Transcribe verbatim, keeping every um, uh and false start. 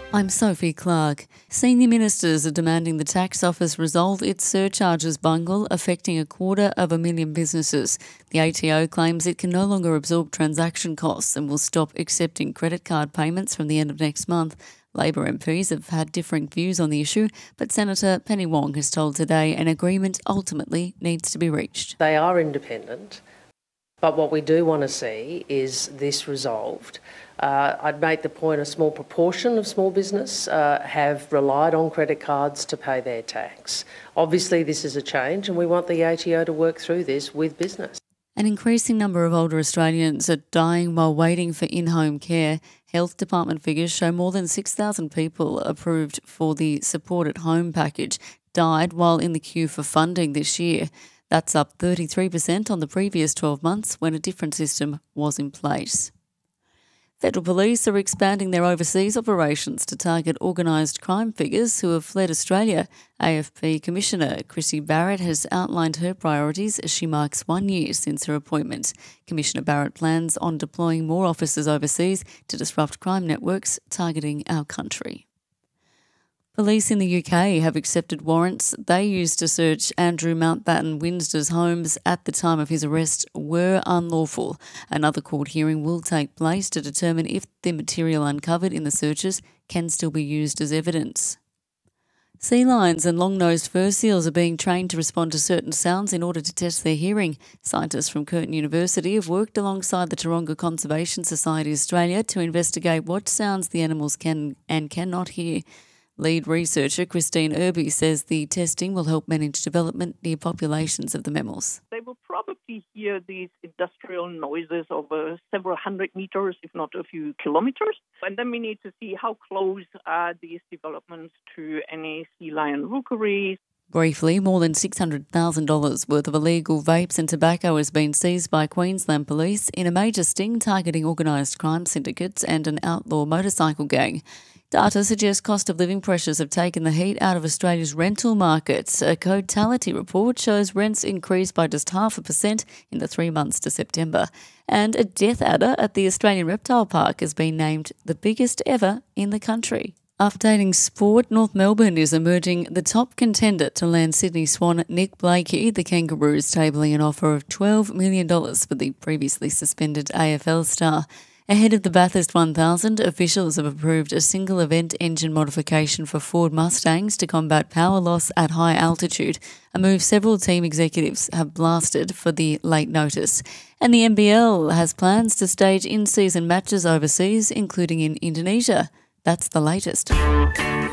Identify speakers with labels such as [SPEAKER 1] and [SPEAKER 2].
[SPEAKER 1] I'm Sophie Clark. Senior ministers are demanding the tax office resolve its surcharges bungle affecting a quarter of a million businesses. The A T O claims it can no longer absorb transaction costs and will stop accepting credit card payments from the end of next month. Labor M Ps have had differing views on the issue, but Senator Penny Wong has told Today an agreement ultimately needs to be reached.
[SPEAKER 2] They are independent, but what we do want to see is this resolved. Uh, I'd make the point a small proportion of small business uh, have relied on credit cards to pay their tax. Obviously, this is a change and we want the A T O to work through this with business.
[SPEAKER 1] An increasing number of older Australians are dying while waiting for in-home care. Health Department figures show more than six thousand people approved for the Support at Home package died while in the queue for funding this year. That's up thirty-three percent on the previous twelve months when a different system was in place. Federal Police are expanding their overseas operations to target organised crime figures who have fled Australia. A F P Commissioner Chrissy Barrett has outlined her priorities as she marks one year since her appointment. Commissioner Barrett plans on deploying more officers overseas to disrupt crime networks targeting our country. Police in the U K have accepted warrants they used to search Andrew Mountbatten Windsor's homes at the time of his arrest were unlawful. Another court hearing will take place to determine if the material uncovered in the searches can still be used as evidence. Sea lions and long-nosed fur seals are being trained to respond to certain sounds in order to test their hearing. Scientists from Curtin University have worked alongside the Taronga Conservation Society Australia to investigate what sounds the animals can and cannot hear. Lead researcher Christine Irby says the testing will help manage development near populations of the mammals.
[SPEAKER 3] They will probably hear these industrial noises over several hundred metres, if not a few kilometres. And then we need to see how close are these developments to any sea lion rookeries.
[SPEAKER 1] Briefly, more than six hundred thousand dollars worth of illegal vapes and tobacco has been seized by Queensland Police in a major sting targeting organised crime syndicates and an outlaw motorcycle gang. Data suggests cost of living pressures have taken the heat out of Australia's rental markets. A Cotality report shows rents increased by just half a percent in the three months to September. And a death adder at the Australian Reptile Park has been named the biggest ever in the country. Updating sport, North Melbourne is emerging the top contender to land Sydney Swan Nick Blakey. The Kangaroos tabling an offer of twelve million dollars for the previously suspended A F L star. Ahead of the Bathurst one thousand, officials have approved a single event engine modification for Ford Mustangs to combat power loss at high altitude, a move several team executives have blasted for the late notice. And the N B L has plans to stage in-season matches overseas, including in Indonesia. That's the latest.